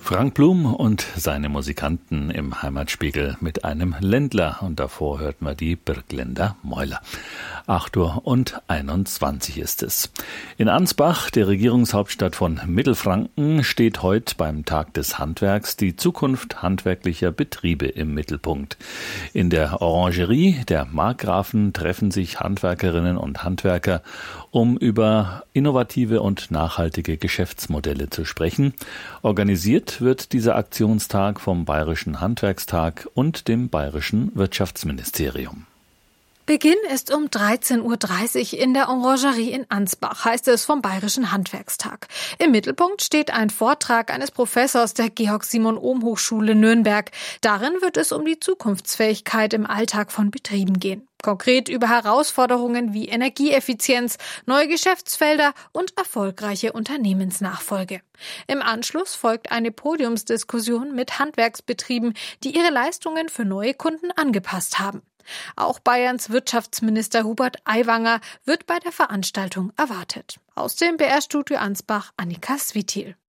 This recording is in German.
Frank Blum und seine Musikanten im Heimatspiegel mit einem Ländler. Und davor hörten wir die Birkländer Mäuler. 8:21 Uhr ist es. In Ansbach, der Regierungshauptstadt von Mittelfranken, steht heute beim Tag des Handwerks die Zukunft handwerklicher Betriebe im Mittelpunkt. In der Orangerie der Markgrafen treffen sich Handwerkerinnen und Handwerker, um über innovative und nachhaltige Geschäftsmodelle zu sprechen. Organisiert wird dieser Aktionstag vom Bayerischen Handwerkstag und dem Bayerischen Wirtschaftsministerium. Beginn ist um 13:30 Uhr in der Orangerie in Ansbach, heißt es vom Bayerischen Handwerkstag. Im Mittelpunkt steht ein Vortrag eines Professors der Georg-Simon-Ohm-Hochschule Nürnberg. Darin wird es um die Zukunftsfähigkeit im Alltag von Betrieben gehen. Konkret über Herausforderungen wie Energieeffizienz, neue Geschäftsfelder und erfolgreiche Unternehmensnachfolge. Im Anschluss folgt eine Podiumsdiskussion mit Handwerksbetrieben, die ihre Leistungen für neue Kunden angepasst haben. Auch Bayerns Wirtschaftsminister Hubert Aiwanger wird bei der Veranstaltung erwartet. Aus dem BR-Studio Ansbach, Annika Switil.